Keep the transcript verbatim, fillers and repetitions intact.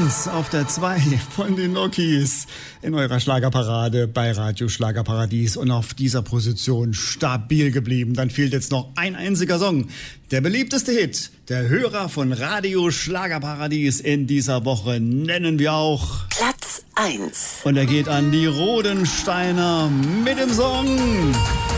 eins auf der zwei von den Lokis in eurer Schlagerparade bei Radio Schlagerparadies und auf dieser Position stabil geblieben. Dann fehlt jetzt noch ein einziger Song. Der beliebteste Hit, der Hörer von Radio Schlagerparadies in dieser Woche nennen wir auch Platz eins. Und er geht an die Rodensteiner mit dem Song